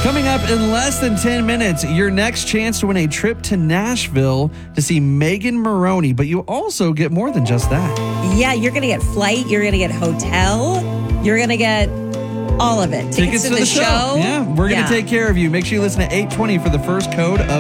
Coming up in less than 10 minutes, your next chance to win a trip to Nashville to see Megan Moroney. But you also get more than just that. Yeah, you're going to get flight. You're going to get hotel. You're going to get all of it. Tickets to the show. Yeah, we're going to take care of you. Make sure you listen to 820 for the first code of